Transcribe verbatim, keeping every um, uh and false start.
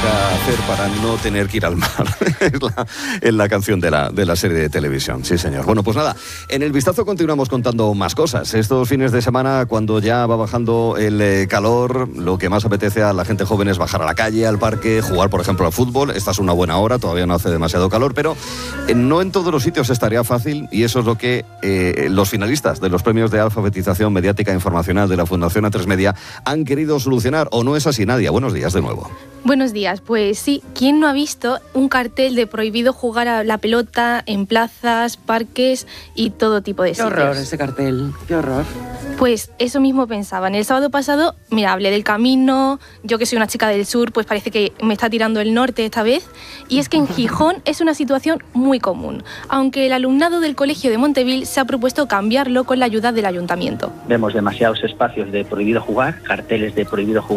toca hacer para no tener que ir al mar. es, la, es la canción de la, de la serie de televisión, sí señor. Bueno, pues nada, en el vistazo continuamos contando más cosas. Estos fines de semana, cuando ya va bajando el eh, calor, lo que más apetece a la gente joven es bajar a la calle, al parque, jugar por ejemplo al fútbol. Esta es una buena hora, todavía no hace demasiado calor, pero eh, no en todos los sitios estaría fácil, y eso es lo que eh, los finalistas de los premios de alfabetización mediática e informacional de la Fundación A tres Media han querido solucionar. ¿O no es así, Nadia? Buenos días de nuevo. Buenos días, pues sí, ¿quién no ha visto un cartel de prohibido jugar a la pelota en plazas, parques y todo tipo de Qué sitios? horror ese cartel, qué horror. Pues eso mismo pensaban. El sábado pasado, mira, hablé del camino, yo que soy una chica del sur, pues parece que me está tirando el norte esta vez, y es que en Gijón es una situación muy común, aunque el alumnado del colegio de Montevil se ha propuesto cambiarlo con la ayuda del ayuntamiento. Vemos demasiados espacios de prohibido jugar, carteles de prohibido jugar